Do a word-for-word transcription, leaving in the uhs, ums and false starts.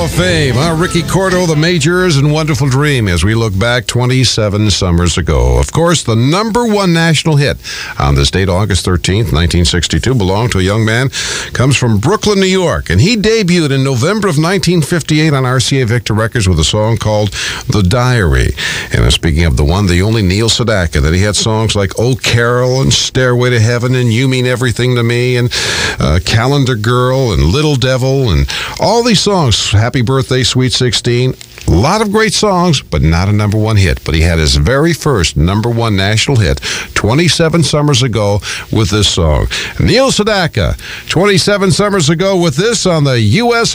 of Fame, huh? Ricky Cordo, The Majors, and Wonderful Dream as we look back twenty-seven summers ago. Of course, the number one national hit on this date, August thirteenth, nineteen sixty-two, belonged to a young man, comes from Brooklyn, New York, and he debuted in November of nineteen fifty-eight on R C A Victor Records with a song called The Diary. And uh, speaking of the one, the only Neil Sedaka, that he had songs like Oh Carol and Stairway to Heaven and You Mean Everything to Me and uh, Calendar Girl and Little Devil and all these songs. Happy Birthday, Sweet sixteen. A lot of great songs, but not a number one hit. But he had his very first number one national hit twenty-seven summers ago with this song. Neil Sedaka, twenty-seven summers ago with this on the U S